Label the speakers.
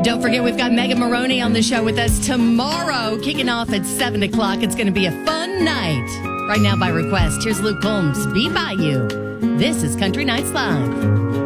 Speaker 1: Don't forget, we've got Megan Maroney on the show with us tomorrow, kicking off at 7 o'clock. It's going to be a fun night. Right now, by request, here's Luke Combs, Be By You. This is Country Nights Live.